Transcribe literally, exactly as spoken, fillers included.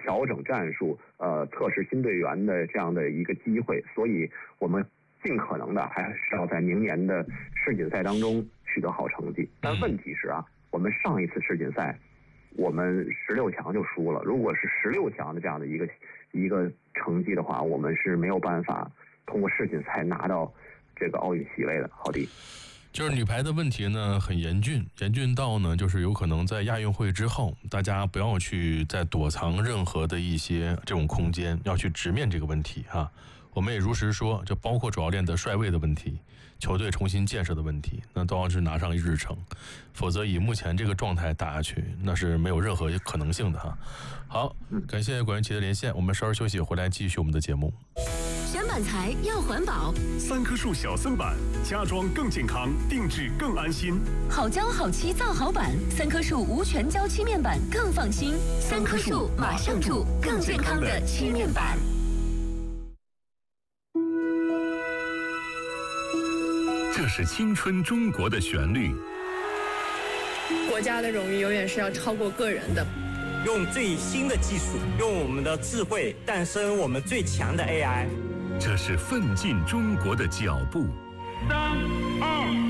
调整战术、呃测试新队员的这样的一个机会，所以我们尽可能的还是要在明年的世锦赛当中取得好成绩。但问题是啊，我们上一次世锦赛我们十六强就输了，如果是十六强的这样的一个一个成绩的话，我们是没有办法通过世锦赛拿到这个奥运席位的。郝迪， 就是女排的问题呢很严峻，严峻到呢就是有可能在亚运会之后，大家不要去再躲藏任何的一些这种空间，要去直面这个问题哈。我们也如实说，就包括主教练的帅位的问题，球队重新建设的问题，那都要是拿上日程，否则以目前这个状态打下去，那是没有任何可能性的哈。好，感谢管云奇的连线，我们稍事休息，回来继续我们的节目。 选板材要环保， 三棵树小森板，家装更健康，定制更安心。 好胶好漆造好板，三棵树无全胶漆面板更放心。三棵树马上住，更健康的漆面板。 这是青春中国的旋律。 国家的荣誉永远是要超过个人的。 用最新的技术，用我们的智慧诞生我们最强的 A I。 这是奋进中国的脚步。 三二